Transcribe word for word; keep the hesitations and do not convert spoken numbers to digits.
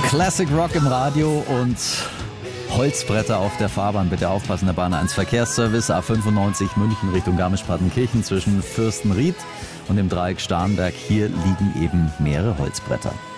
Classic Rock im Radio und Holzbretter auf der Fahrbahn. Bitte aufpassen, der Bahn eins Verkehrsservice A fünfundneunzig München Richtung Garmisch-Partenkirchen zwischen Fürstenried und dem Dreieck Starnberg. Hier liegen eben mehrere Holzbretter.